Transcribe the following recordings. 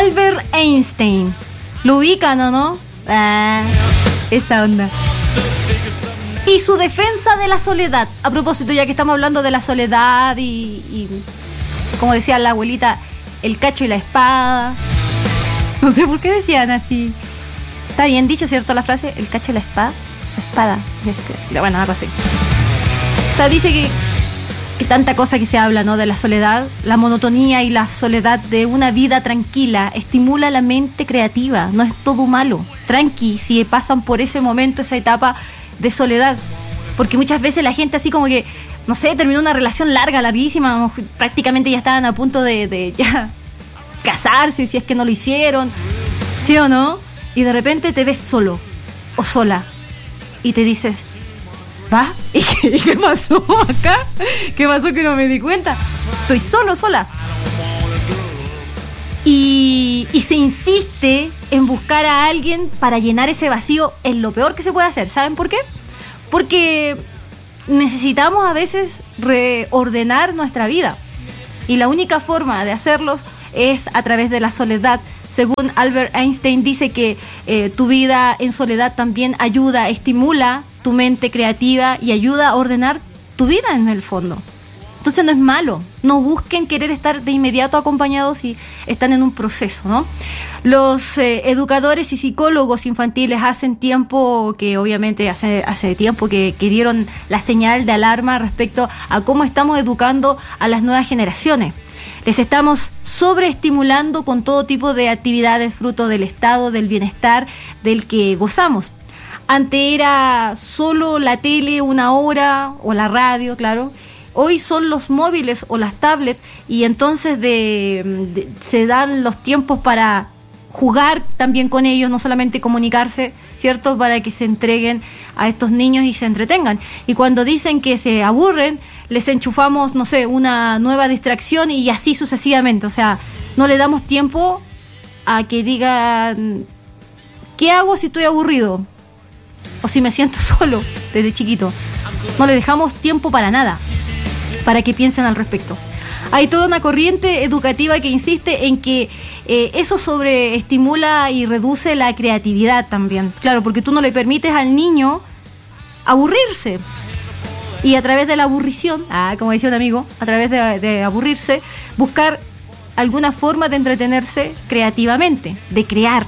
Albert Einstein. ¿Lo ubican o no? Esa onda. Y su defensa de la soledad. A propósito, ya que estamos hablando de la soledad y como decía la abuelita, el cacho y la espada. No sé por qué decían así. Está bien dicho, ¿cierto? La frase, el cacho y la espada. Espada. Bueno, algo así. O sea, dice que tanta cosa que se habla, ¿no? De la soledad, la monotonía y la soledad de una vida tranquila estimula la mente creativa. No es todo malo. Tranqui, si pasan por ese momento, esa etapa de soledad. Porque muchas veces la gente así como que, no sé, terminó una relación larguísima, prácticamente ya estaban a punto de ya casarse, si es que no lo hicieron, ¿sí o no? Y de repente te ves solo o sola y te dices, ¿va? ¿Y qué pasó acá? ¿Qué pasó que no me di cuenta? Estoy sola. Y se insiste en buscar a alguien para llenar ese vacío. Es lo peor que se puede hacer. ¿Saben por qué? Porque necesitamos a veces reordenar nuestra vida. Y la única forma de hacerlo es a través de la soledad. Según Albert Einstein, dice que tu vida en soledad también ayuda, estimula tu mente creativa y ayuda a ordenar tu vida en el fondo. Entonces no es malo. No busquen querer estar de inmediato acompañados si están en un proceso, ¿no? Los educadores y psicólogos infantiles hace tiempo que dieron la señal de alarma respecto a cómo estamos educando a las nuevas generaciones. Les estamos sobreestimulando con todo tipo de actividades fruto del estado del bienestar del que gozamos. Antes era solo la tele una hora o la radio, claro. Hoy son los móviles o las tablets y entonces se dan los tiempos para jugar también con ellos, no solamente comunicarse, ¿cierto? Para que se entreguen a estos niños y se entretengan. Y cuando dicen que se aburren, les enchufamos, no sé, una nueva distracción y así sucesivamente. O sea, no le damos tiempo a que digan, ¿qué hago si estoy aburrido? O si me siento solo desde chiquito. No le dejamos tiempo para nada, para que piensen al respecto. Hay toda una corriente educativa que insiste en que eso sobreestimula y reduce la creatividad también. Claro, porque tú no le permites al niño aburrirse. Y a través de la aburrición, como decía un amigo, a través de aburrirse, buscar alguna forma de entretenerse creativamente, de crear.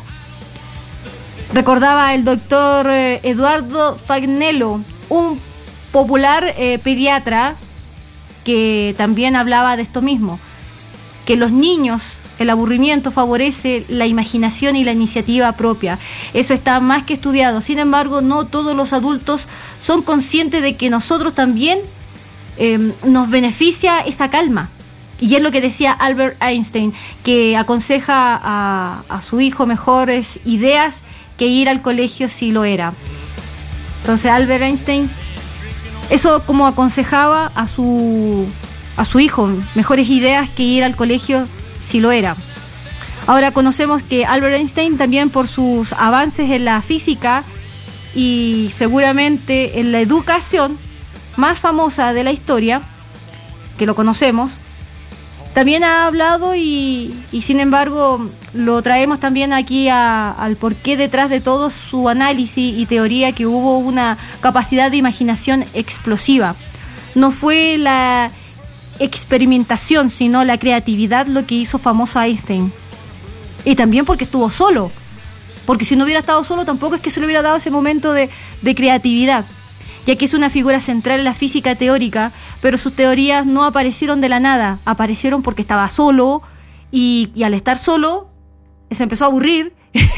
Recordaba el doctor Eduardo Fagnello, un popular pediatra, que también hablaba de esto mismo, que los niños, el aburrimiento favorece la imaginación y la iniciativa propia. Eso está más que estudiado. Sin embargo, no todos los adultos son conscientes de que nosotros también nos beneficia esa calma. Y es lo que decía Albert Einstein, que aconseja a su hijo mejores ideas que ir al colegio si lo era. Entonces Albert Einstein, eso como aconsejaba a su hijo, mejores ideas que ir al colegio si lo era. Ahora conocemos que Albert Einstein también, por sus avances en la física y seguramente en la educación más famosa de la historia, que lo conocemos, también ha hablado y sin embargo lo traemos también aquí al porqué detrás de todo su análisis y teoría, que hubo una capacidad de imaginación explosiva. No fue la experimentación, sino la creatividad lo que hizo famoso a Einstein. Y también porque estuvo solo, porque si no hubiera estado solo tampoco es que se le hubiera dado ese momento de creatividad, ya que es una figura central en la física teórica, pero sus teorías no aparecieron de la nada, aparecieron porque estaba solo y al estar solo se empezó a aburrir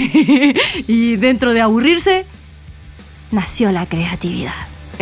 y dentro de aburrirse nació la creatividad.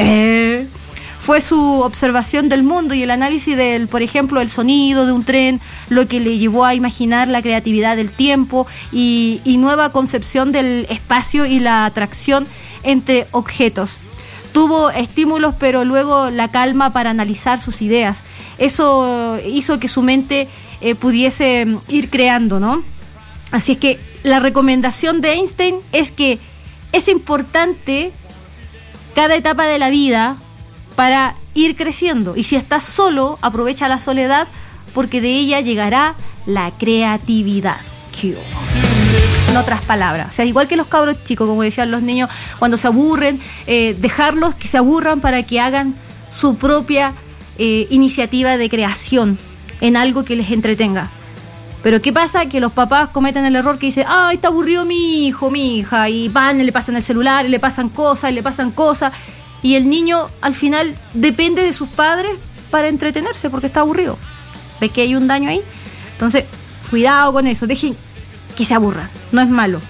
Fue su observación del mundo y el análisis por ejemplo, el sonido de un tren, lo que le llevó a imaginar la creatividad del tiempo y nueva concepción del espacio y la atracción entre objetos. Tuvo estímulos, pero luego la calma para analizar sus ideas. Eso hizo que su mente pudiese ir creando, ¿no? Así es que la recomendación de Einstein es que es importante cada etapa de la vida para ir creciendo. Y si estás solo, aprovecha la soledad, porque de ella llegará la creatividad. brígido. En otras palabras, o sea, igual que los cabros chicos, como decían los niños, cuando se aburren, dejarlos que se aburran para que hagan su propia iniciativa de creación en algo que les entretenga. Pero ¿qué pasa? Que los papás cometen el error que dicen, ay, está aburrido mi hijo, mi hija, y van, y le pasan el celular, y le pasan cosas, y el niño al final depende de sus padres para entretenerse porque está aburrido. ¿Ves que hay un daño ahí? Entonces, cuidado con eso, dejen que se aburran, no es malo.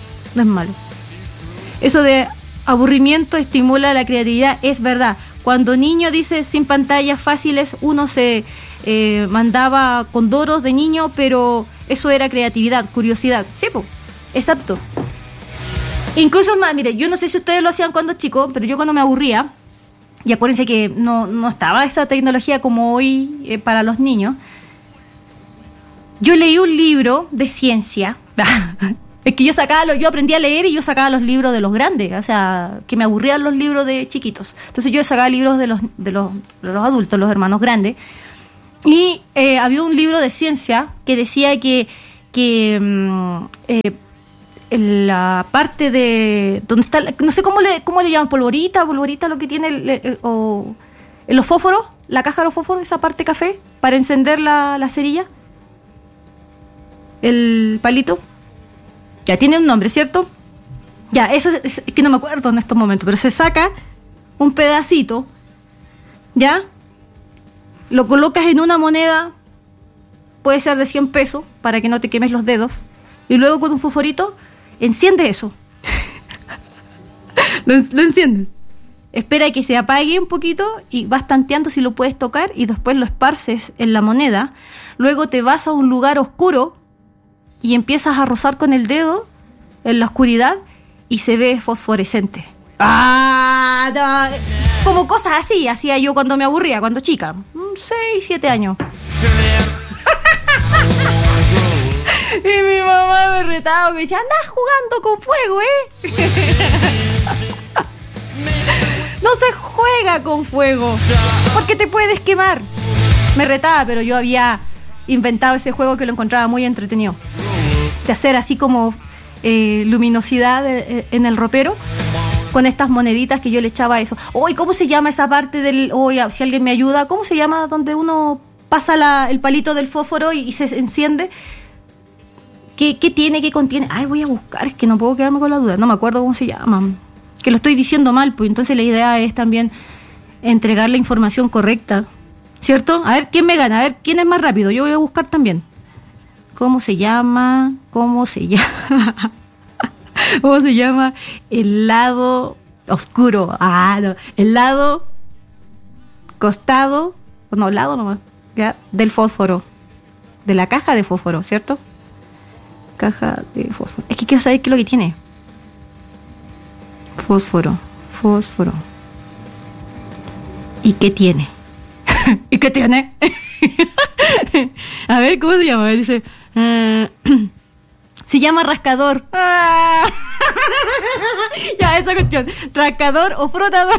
Eso de aburrimiento estimula la creatividad, es verdad. Cuando niño dice sin pantallas fáciles, uno se mandaba condoros de niño, pero eso era creatividad, curiosidad. Sí, pues, exacto. Incluso más, mire, yo no sé si ustedes lo hacían cuando chicos, pero yo cuando me aburría, y acuérdense que no estaba esa tecnología como hoy para los niños, yo leí un libro de ciencia. Es que yo aprendí a leer y yo sacaba los libros de los grandes, o sea, que me aburrían los libros de chiquitos. Entonces yo sacaba libros de los adultos, los hermanos grandes. Y había un libro de ciencia que decía que en la parte de donde está, no sé cómo le llaman, polvorita lo que tiene o en los fósforos, la caja de los fósforos, esa parte café para encender la cerilla, el palito, ya tiene un nombre, ¿cierto? Ya, eso es que no me acuerdo en estos momentos, pero se saca un pedacito, ¿ya? Lo colocas en una moneda, puede ser de 100 pesos, para que no te quemes los dedos, y luego con un fosforito enciende eso. lo enciendes. Espera que se apague un poquito y vas tanteando si lo puedes tocar y después lo esparces en la moneda. Luego te vas a un lugar oscuro y empiezas a rozar con el dedo en la oscuridad y se ve fosforescente. ¡Ah! No. Como cosas así hacía yo cuando me aburría, cuando chica. 6, 7 años. Y mi mamá me retaba, me decía, andás jugando con fuego, No se juega con fuego, porque te puedes quemar. Me retaba, pero yo había inventado ese juego que lo encontraba muy entretenido. De hacer así como luminosidad en el ropero, con estas moneditas que yo le echaba a eso. ¿Y cómo se llama esa parte del... si alguien me ayuda, ¿cómo se llama donde uno pasa el palito del fósforo y se enciende? ¿Qué tiene? ¿Qué contiene? Voy a buscar, es que no puedo quedarme con la duda. No me acuerdo cómo se llama. Que lo estoy diciendo mal, pues entonces la idea es también entregar la información correcta, ¿cierto? A ver, ¿quién me gana? A ver, ¿quién es más rápido? Yo voy a buscar también. ¿Cómo se llama? ¿Cómo se llama el lado oscuro? No. El lado costado, lado nomás, ¿ya? Del fósforo. De la caja de fósforo, ¿cierto? Caja de fósforo. Es que quiero saber qué es lo que tiene. Fósforo. ¿Y qué tiene? ¿Y qué tiene? A ver, ¿cómo se llama? Dice... se llama rascador. Ya, esa cuestión. Rascador o frotador.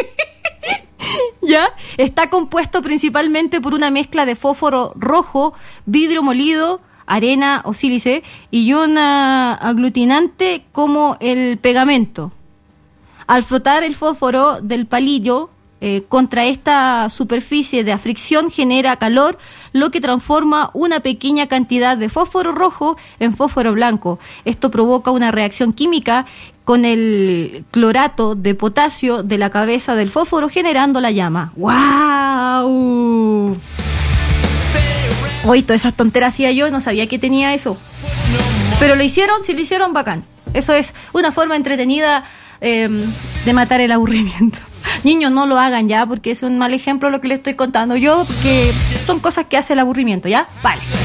¿Ya? Está compuesto principalmente por una mezcla de fósforo rojo, vidrio molido, arena o sílice y un aglutinante como el pegamento. Al frotar el fósforo del palillo contra esta superficie de fricción genera calor, lo que transforma una pequeña cantidad de fósforo rojo en fósforo blanco. Esto provoca una reacción química con el clorato de potasio de la cabeza del fósforo generando la llama. ¡Wow! Todas esas tonteras hacía yo, no sabía que tenía eso. Pero lo hicieron, si lo hicieron, bacán. Eso es una forma entretenida de matar el aburrimiento. Niños, no lo hagan ya, porque es un mal ejemplo lo que les estoy contando yo, porque son cosas que hace el aburrimiento, ¿ya? Vale.